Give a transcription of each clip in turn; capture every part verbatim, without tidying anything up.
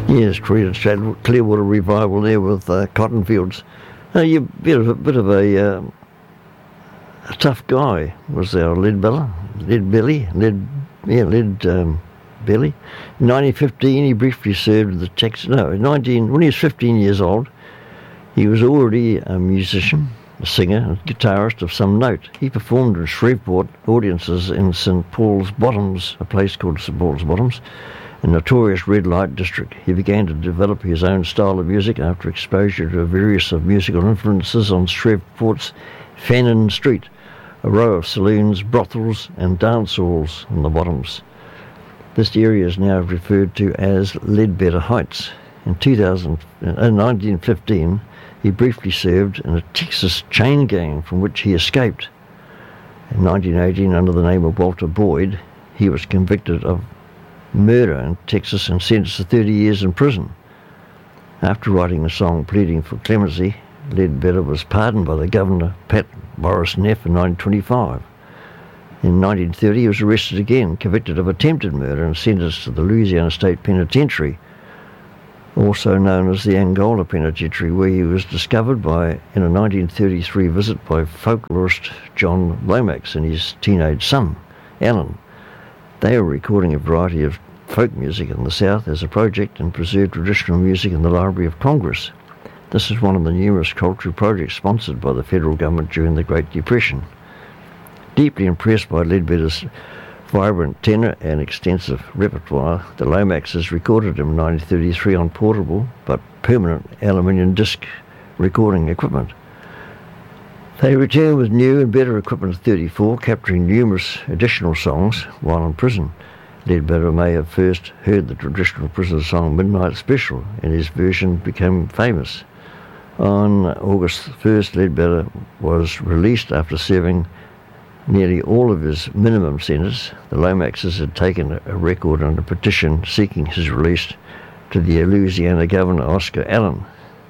Yes, created Clearwater Revival there with uh, Cotton Fields. Uh, you're a bit of a, bit of a, uh, a tough guy, was our lead belly, lead belly, lead, yeah, lead um, belly. In nineteen fifteen, he briefly served with the Texas. No, in nineteen when he was fifteen years old, he was already a musician, a singer, and guitarist of some note. He performed in Shreveport audiences in Saint Paul's Bottoms, a place called Saint Paul's Bottoms, a notorious red light district. He began to develop his own style of music after exposure to various of musical influences on Shreveport's Fannin Street, a row of saloons, brothels and dance halls in the Bottoms. This area is now referred to as Ledbetter Heights. In two thousand, uh, nineteen fifteen, he briefly served in a Texas chain gang from which he escaped. In nineteen eighteen, under the name of Walter Boyd, he was convicted of murder in Texas and sentenced to thirty years in prison. After writing the song Pleading for Clemency, Ledbetter was pardoned by the governor, Pat Morris Neff, in nineteen twenty-five. In nineteen thirty, he was arrested again, convicted of attempted murder and sentenced to the Louisiana State Penitentiary, also known as the Angola Penitentiary, where he was discovered by in a nineteen thirty-three visit by folklorist John Lomax and his teenage son, Alan. They were recording a variety of folk music in the South as a project and preserved traditional music in the Library of Congress. This is one of the numerous cultural projects sponsored by the federal government during the Great Depression. Deeply impressed by Ledbetter's vibrant tenor and extensive repertoire, the Lomaxes recorded him in nineteen thirty-three on portable but permanent aluminium disc recording equipment. They returned with new and better equipment in thirty-four, capturing numerous additional songs while in prison. Ledbetter may have first heard the traditional prison song Midnight Special, and his version became famous. On August first, Ledbetter was released after serving nearly all of his minimum sentence. The Lomaxes had taken a record on a petition seeking his release to the Louisiana Governor Oscar Allen,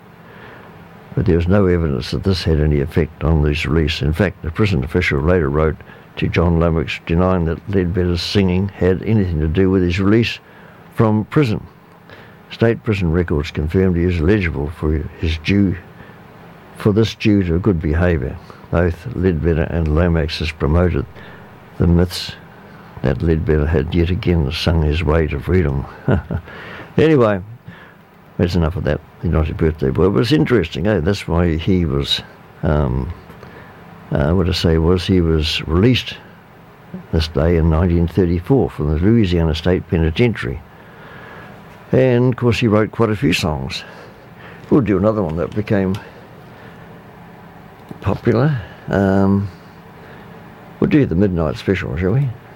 but there was no evidence that this had any effect on his release. In fact, the prison official later wrote to John Lomax denying that Ledbetter's singing had anything to do with his release from prison. State prison records confirmed he was eligible for his due for this due to good behaviour. Both Ledbetter and Lomaxes promoted the myths that Ledbetter had yet again sung his way to freedom. Anyway, that's enough of that. He's not his birthday boy, but it's interesting, eh? That's why he was, um, uh, what I say was, he was released this day in nineteen thirty-four from the Louisiana State Penitentiary. And, of course, he wrote quite a few songs. We'll do another one that became popular. Um, we'll do the Midnight Special, shall we?